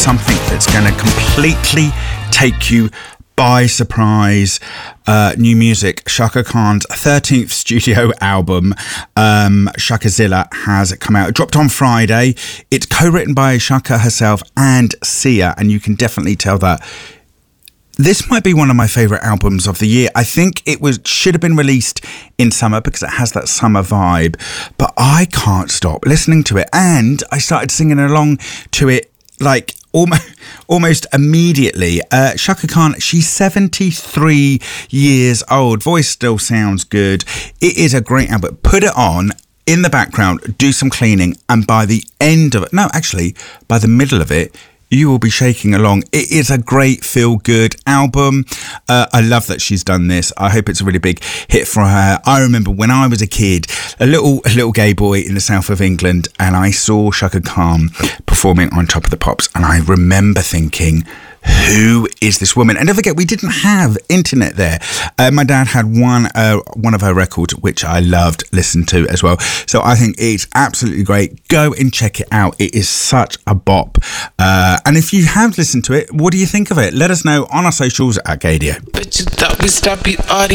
something that's going to completely take you by surprise. New music. Chaka Khan's 13th studio album, Shakazilla, has come out. It dropped on Friday. It's co-written by Chaka herself and Sia, and you can definitely tell that. This might be one of my favourite albums of the year. I think should have been released in summer because it has that summer vibe, but I can't stop listening to it, and I started singing along to it like almost immediately. Chaka Khan, she's 73 years old. Voice still sounds good. It is a great album. Put it on in the background, do some cleaning, and by the end of it, by the middle of it, you will be shaking along. It is a great feel-good album. I love that she's done this. I hope it's a really big hit for her. I remember when I was a kid, a little gay boy in the south of England, and I saw Chaka Khan performing on Top of the Pops, and I remember thinking, who is this woman? And don't forget, we didn't have internet there. My dad had one of her records, which I loved listening to as well. So I think it's absolutely great. Go and check it out. It is such a bop. And if you have listened to it, what do you think of it? Let us know on our socials at Gaydio.